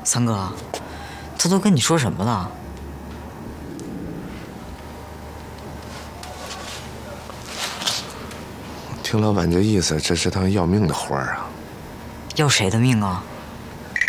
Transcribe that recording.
三哥，他都跟你说什么了？ 听老板这意思，这是趟要命的活儿啊！ 要谁的命啊？